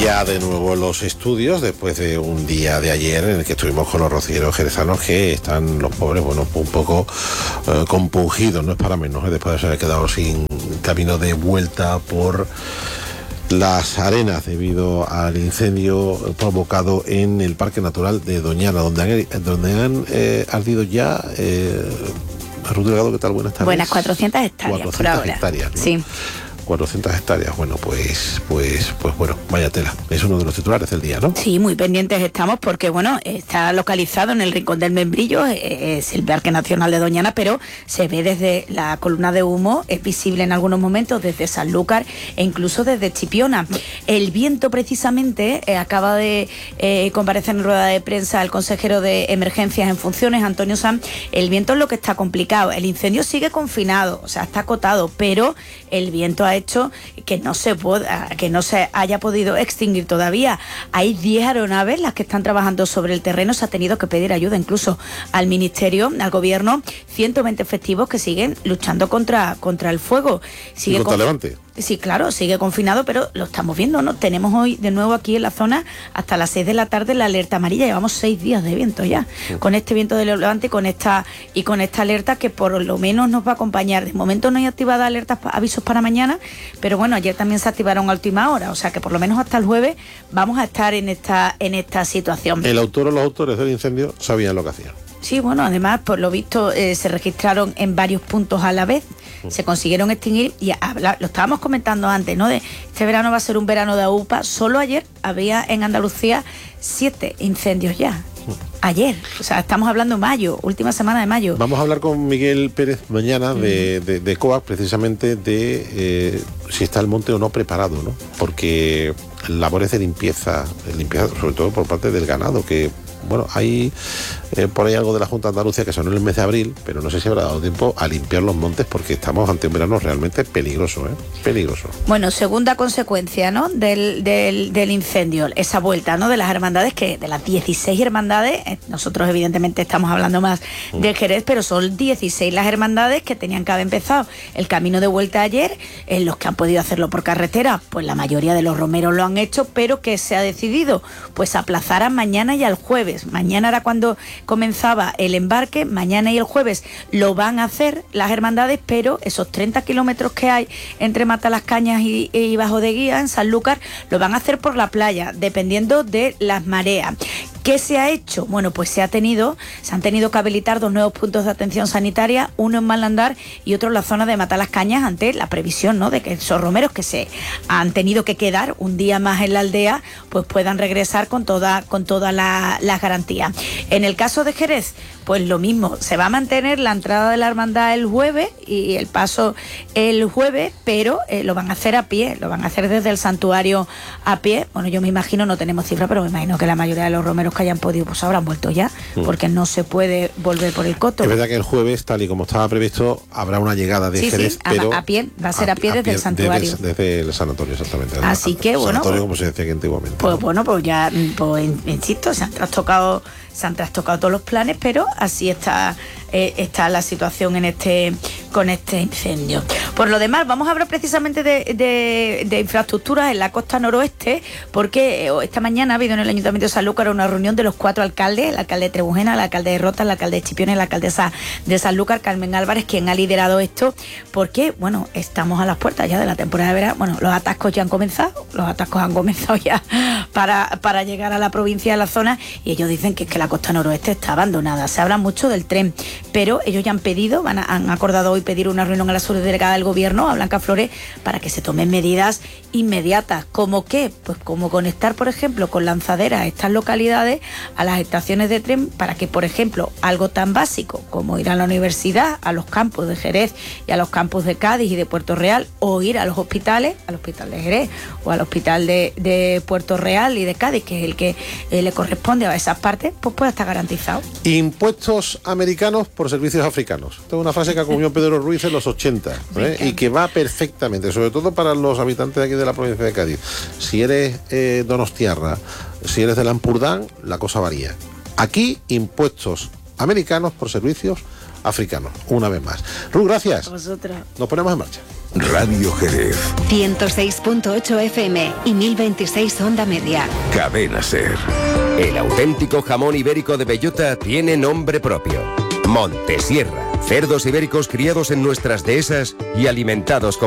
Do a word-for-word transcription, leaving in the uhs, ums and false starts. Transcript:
Ya de nuevo en los estudios, después de un día de ayer en el que estuvimos con los rocieros jerezanos, que están los pobres, bueno, un poco eh, compungidos, no es para menos, ¿eh? Después de haber quedado sin camino de vuelta por las arenas debido al incendio provocado en el Parque Natural de Doñana, donde han, donde han eh, ardido ya... Eh, Ruth Delgado, ¿qué tal? Buenas tardes. Buenas, cuatrocientas hectáreas cuatrocientas por ahora. Hectáreas, ¿no? Sí. cuatrocientas hectáreas, bueno, pues, pues, pues bueno, vaya tela. Es uno de los titulares del día, ¿no? Sí, muy pendientes estamos porque, bueno, está localizado en el Rincón del Membrillo, es el Parque Nacional de Doñana, pero se ve desde la columna de humo, es visible en algunos momentos desde Sanlúcar e incluso desde Chipiona. El viento, precisamente, eh, acaba de eh, comparecer en rueda de prensa el consejero de Emergencias en funciones, Antonio Sanz. El viento es lo que está complicado. El incendio sigue confinado, o sea, está acotado, pero el viento ha hecho que no se pueda, que no se haya podido extinguir todavía. Hay diez aeronaves las que están trabajando sobre el terreno. Se ha tenido que pedir ayuda incluso al Ministerio, al Gobierno. ciento veinte efectivos que siguen luchando contra, contra el fuego. Sigue ¿Y contra con... Levante? Sí, claro, sigue confinado, pero lo estamos viendo, ¿no? Tenemos hoy de nuevo aquí en la zona hasta las seis de la tarde la alerta amarilla. Llevamos seis días de viento ya, sí. Con este viento de levante con esta, y con esta alerta que por lo menos nos va a acompañar. De momento no hay activadas alertas, avisos para mañana, pero bueno, ayer también se activaron a última hora, o sea que por lo menos hasta el jueves vamos a estar en esta, en esta situación. El autor o los autores del incendio sabían lo que hacían. Sí, bueno, además, por lo visto, eh, se registraron en varios puntos a la vez, se consiguieron extinguir y habla, lo estábamos comentando antes, ¿no? De este verano va a ser un verano de AUPA. Solo ayer había en Andalucía siete incendios ya. Ayer, o sea, estamos hablando de mayo, última semana de mayo. Vamos a hablar con Miguel Pérez mañana de, de, de COAC, precisamente de eh, si está el monte o no preparado, ¿no? Porque labores de limpieza, de limpieza sobre todo por parte del ganado, que bueno, hay eh, por ahí algo de la Junta de Andalucía que sonó en el mes de abril, pero no sé si habrá dado tiempo a limpiar los montes porque estamos ante un verano realmente peligroso, ¿eh? Peligroso. Bueno, segunda consecuencia, ¿no? Del, del, del incendio, esa vuelta, ¿no? De las hermandades, que de las dieciséis hermandades, nosotros evidentemente estamos hablando más mm. de Jerez, pero son dieciséis las hermandades que tenían que haber empezado el camino de vuelta ayer. En los que han podido hacerlo por carretera, pues la mayoría de los romeros lo han hecho, pero que se ha decidido pues aplazar a mañana y al jueves. Mañana era cuando comenzaba el embarque, mañana y el jueves lo van a hacer las hermandades, pero esos treinta kilómetros que hay entre Matalascañas y, y Bajo de Guía, en Sanlúcar, lo van a hacer por la playa, dependiendo de las mareas. ¿Qué se ha hecho? Bueno, pues se ha tenido, se han tenido que habilitar dos nuevos puntos de atención sanitaria, uno en Malandar y otro en la zona de Matalascañas, ante la previsión, ¿no?, de que esos romeros que se han tenido que quedar un día más en la aldea, pues puedan regresar con toda, con todas la, las garantías. En el caso de Jerez, pues lo mismo, se va a mantener la entrada de la hermandad el jueves y el paso el jueves, pero eh, lo van a hacer a pie, lo van a hacer desde el santuario a pie. Bueno, yo me imagino, no tenemos cifra, pero me imagino que la mayoría de los romeros que hayan podido, pues habrán vuelto ya, mm. porque no se puede volver por el coto. Es verdad que el jueves, tal y como estaba previsto, habrá una llegada de sí, Jerez, sí, pero a, a pie, va a ser a, a pie desde a pie, el santuario. Desde, desde el sanatorio, exactamente. Así que, bueno, sanatorio, como se decía aquí antiguamente. Pues ¿no? bueno, pues ya, pues insisto, se han trastocado, se han trastocado todos los planes, pero así está, eh, está la situación en este, con este incendio. Por lo demás, vamos a hablar precisamente de, de, de infraestructuras en la costa noroeste, porque esta mañana ha habido en el Ayuntamiento de Sanlúcar una reunión de los cuatro alcaldes, el alcalde de Trebujena, el alcalde de Rota, el alcalde de Chipiona y la alcaldesa de Sanlúcar, Carmen Álvarez, quien ha liderado esto, porque, bueno, estamos a las puertas ya de la temporada de verano. Bueno, los atascos ya han comenzado, los atascos han comenzado ya para, para llegar a la provincia, a la zona, y ellos dicen que es que la costa noroeste está abandonada. Se habla mucho del tren, pero ellos ya han pedido, van a, han acordado hoy pedir una reunión a la subdelegada del Gobierno, a Blanca Flores, para que se tomen medidas inmediatas. ¿Cómo qué? Pues como conectar, por ejemplo, con lanzaderas a estas localidades a las estaciones de tren, para que, por ejemplo, algo tan básico como ir a la universidad, a los campus de Jerez y a los campus de Cádiz y de Puerto Real, o ir a los hospitales, al hospital de Jerez o al hospital de, de Puerto Real y de Cádiz, que es el que eh, le corresponde a esas partes, pues pueda estar garantizado. Impuestos americanos por servicios africanos. Esta es una frase que acuñó Pedro Ruiz en los ochenta, ¿eh? Y que va perfectamente, sobre todo para los habitantes de aquí de la provincia de Cádiz. Si eres eh, donostiarra, si eres del Ampurdán, la cosa varía. Aquí, impuestos americanos por servicios africanos, una vez más. Ruth, gracias. A vosotros. Nos ponemos en marcha. Radio Jerez. ciento seis punto ocho F M y mil veintiséis onda media. Cadena Ser. El auténtico jamón ibérico de bellota tiene nombre propio. Montesierra. Cerdos ibéricos criados en nuestras dehesas y alimentados con